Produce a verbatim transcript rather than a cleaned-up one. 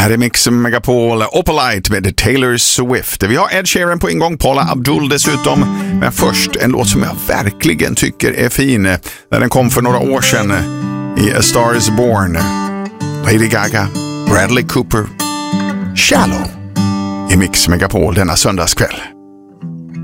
här är Mix Megapol Opalite med Taylor Swift. Vi har Ed Sheeran på ingång, Paula Abdul dessutom. Men först en låt som jag verkligen tycker är fin. När den kom för några år sedan i A Star Is Born. Lady Gaga, Bradley Cooper, Shallow i Mix Megapol denna söndagskväll.